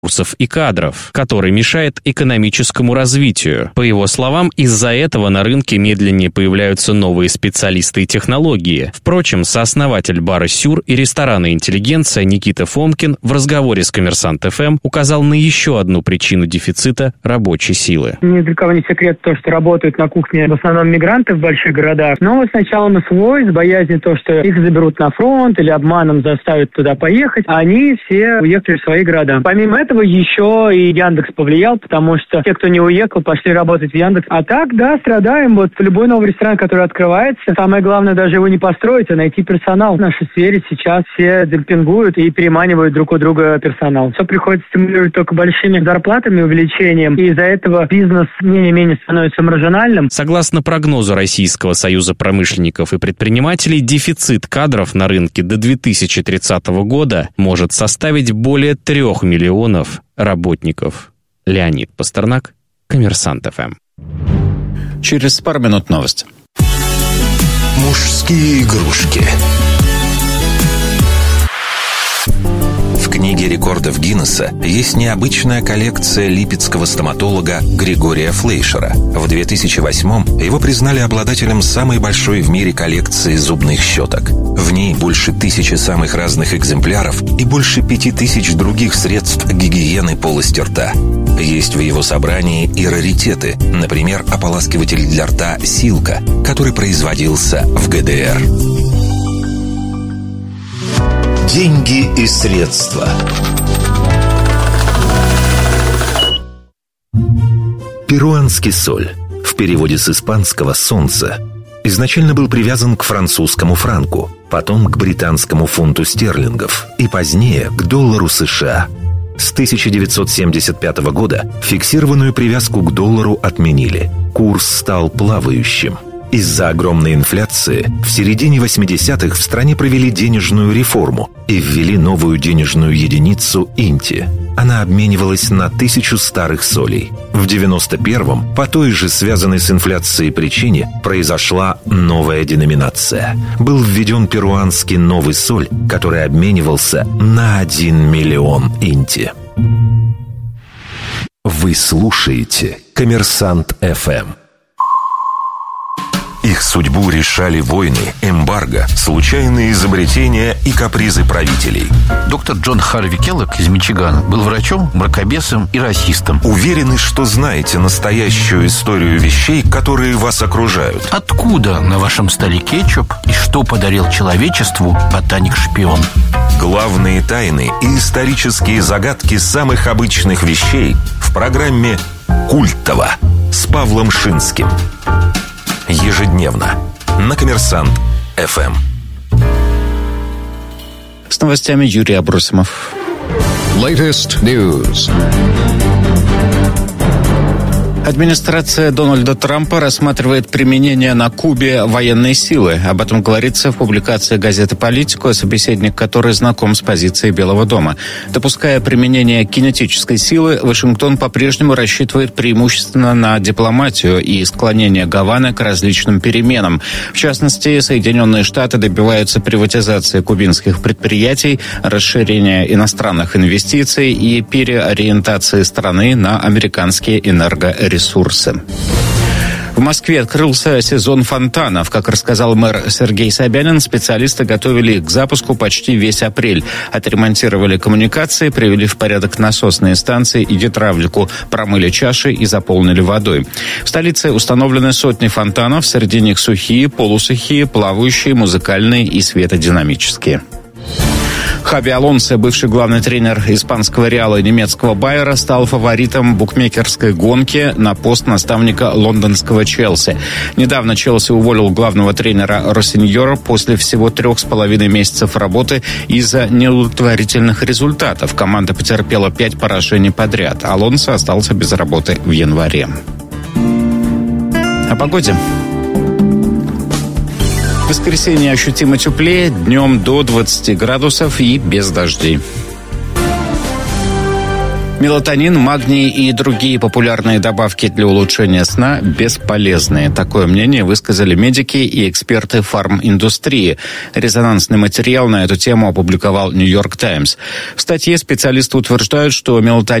ресурсов и кадров, который мешает экономическому развитию. По его словам, из-за этого на рынке медленнее появляются новые специалисты и технологии. Впрочем, сооснователь бара «Сюр» и ресторана «Интеллигенция» Никита Фомкин в разговоре с «Коммерсант ФМ» указал на еще одну причину дефицита рабочей силы. Ни для кого не секрет то, что работают на кухне в основном мигранты в больших городах. Но сначала СВО, из боязни то, что их заберут на фронт или обманом заставят туда поехать, они все уехали в свои города. Помимо этого еще и Яндекс повлиял, потому что те, кто не уехал, пошли работать в Яндекс. А так, да, страдаем. Вот любой новый ресторан, который открывается, самое главное даже его не построить, а найти персонал. В нашей сфере сейчас все демпингуют и переманивают друг у друга персонал. Все приходится стимулировать только большими зарплатами, увеличением, и из-за этого бизнес менее-менее становится маржинальным. Согласно прогнозу Российского союза промышленников и предпринимателей, дефицит кадров на рынке до 2030 года может составить более 3 миллионов работников. Леонид Пастернак, «Коммерсант ФМ». Через пару минут новости. Мужские игрушки. В книге рекордов Гиннесса есть необычная коллекция липецкого стоматолога Григория Флейшера. В 2008-м его признали обладателем самой большой в мире коллекции зубных щеток. В ней больше 1000 самых разных экземпляров и больше 5000 других средств гигиены полости рта. Есть в его собрании и раритеты, например, ополаскиватель для рта «Силка», который производился в ГДР. Деньги и средства. Перуанский соль, в переводе с испанского «солнце», изначально был привязан к французскому франку, потом к британскому фунту стерлингов и позднее к доллару США. С 1975 года фиксированную привязку к доллару отменили. Курс стал плавающим. Из-за огромной инфляции в середине 80-х в стране провели денежную реформу и ввели новую денежную единицу инти. Она обменивалась на 1000 старых солей. В 91-м по той же связанной с инфляцией причине произошла новая деноминация. Был введен перуанский новый соль, который обменивался на 1 миллион инти. Вы слушаете «Коммерсант ФМ». Их судьбу решали войны, эмбарго, случайные изобретения и капризы правителей. Доктор Джон Харви Келлог из Мичигана был врачом, мракобесом и расистом. Уверены, что знаете настоящую историю вещей, которые вас окружают. Откуда на вашем столе кетчуп и что подарил человечеству ботаник-шпион? Главные тайны и исторические загадки самых обычных вещей в программе «Культово» с Павлом Шинским. Ежедневно на «Коммерсант ФМ». С новостями Юрий Абросимов. Latest News. Администрация Дональда Трампа рассматривает применение на Кубе военной силы. Об этом говорится в публикации газеты «Политико», собеседник которой знаком с позицией Белого дома. Допуская применение кинетической силы, Вашингтон по-прежнему рассчитывает преимущественно на дипломатию и склонение Гаваны к различным переменам. В частности, Соединенные Штаты добиваются приватизации кубинских предприятий, расширения иностранных инвестиций и переориентации страны на американские энергоресурсы. В Москве открылся сезон фонтанов. Как рассказал мэр Сергей Собянин, специалисты готовили к запуску почти весь апрель. Отремонтировали коммуникации, привели в порядок насосные станции и гидравлику, промыли чаши и заполнили водой. В столице установлены сотни фонтанов, среди них сухие, полусухие, плавающие, музыкальные и светодинамические. Хаби Алонсо, бывший главный тренер испанского Реала и немецкого Байера, стал фаворитом букмекерской гонки на пост наставника лондонского Челси. Недавно Челси уволил главного тренера Россиньора после всего 3,5 месяцев работы из-за неудовлетворительных результатов. Команда потерпела 5 поражений подряд. Алонсо остался без работы в январе. О погоде. В воскресенье ощутимо теплее, днем до 20 градусов и без дождей. Мелатонин, магний и другие популярные добавки для улучшения сна бесполезны. Такое мнение высказали медики и эксперты фарминдустрии. Резонансный материал на эту тему опубликовал «Нью-Йорк Таймс». В статье специалисты утверждают, что мелатонин